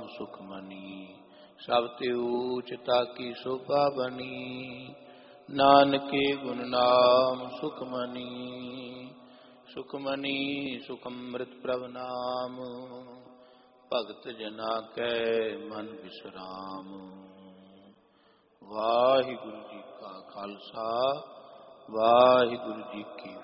ਸੁਖਮਨੀ। ਸਭ ਤੇ ਊਚ ਤਾਕੀ ਸੋਭਾ ਬਣੀ, ਨਾਨਕੇ ਗੁਣ ਨਾਮ ਸੁਖਮਨੀ। ਸੁਖਮਨੀ ਸੁਖ ਅੰਮ੍ਰਿਤ ਪ੍ਰਭ ਨਾਮ, ਭਗਤ ਜਨਾ ਕੈ ਮਨ ਬਿਸਰਾਮ। ਵਾਹਿਗੁਰੂ ਜੀ ਕਾ ਖਾਲਸਾ, ਵਾਹਿਗੁਰੂ ਜੀ ਕੀ